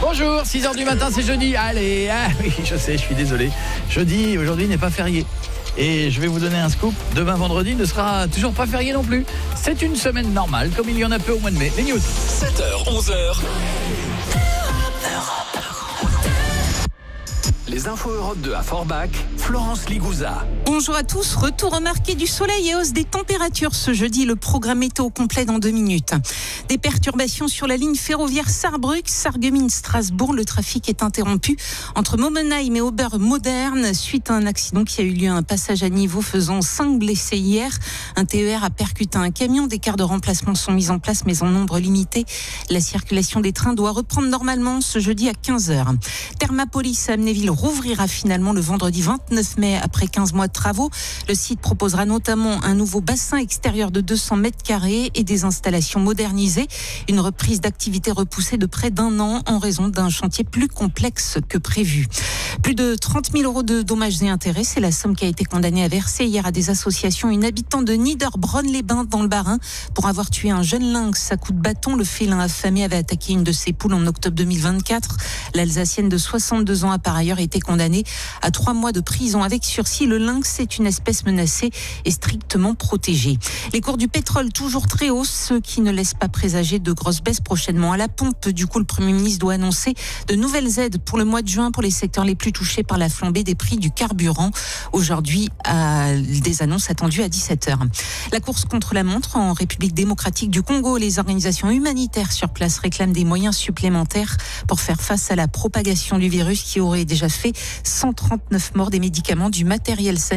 Bonjour, 6h du matin, c'est jeudi. Allez, oui, je sais, je suis désolé. Jeudi, aujourd'hui n'est pas férié. Et je vais vous donner un scoop. Demain, vendredi, ne sera toujours pas férié non plus. C'est une semaine normale, comme il y en a peu au mois de mai. Les news. 7h, 11h. Les infos Europe 2 à Forbach, Florence Ligouza. Bonjour à tous, retour remarqué du soleil et hausse des températures ce jeudi, le programme météo complet dans 2 minutes. Des perturbations sur la ligne ferroviaire Sarrebruck, Sarreguemines-Strasbourg, le trafic est interrompu entre Momenheim et Obermodern suite à un accident qui a eu lieu à un passage à niveau faisant 5 blessés hier. Un TER a percuté un camion, des cars de remplacement sont mis en place mais en nombre limité. La circulation des trains doit reprendre normalement ce jeudi à 15h. Thermapolis à Amnéville rouvrira finalement le vendredi 29 mai après 15 mois de travaux. Le site proposera notamment un nouveau bassin extérieur de 200 mètres carrés et des installations modernisées. Une reprise d'activité repoussée de près d'1 an en raison d'un chantier plus complexe que prévu. Plus de 30 000 euros de dommages et intérêts, c'est la somme qui a été condamnée à verser hier à des associations une habitant de Niederbronn-les-Bains dans le Bas-Rhin pour avoir tué un jeune lynx à coups de bâton. Le félin affamé avait attaqué une de ses poules en octobre 2024. L'Alsacienne de 62 ans a par ailleurs été condamnée à 3 mois de prison avec sursis. Le lynx est une espèce menacée et strictement protégée. Les cours du pétrole toujours très hauts, ce qui ne laisse pas présager de grosses baisses prochainement à la pompe. Du coup, le Premier ministre doit annoncer de nouvelles aides pour le mois de juin pour les secteurs les plus touchés par la flambée des prix du carburant. Aujourd'hui, des annonces attendues à 17h. La course contre la montre en République démocratique du Congo. Les organisations humanitaires sur place réclament des moyens supplémentaires pour faire face à la propagation du virus qui aurait déjà fait 139 morts, des médicaments, du matériel sanitaire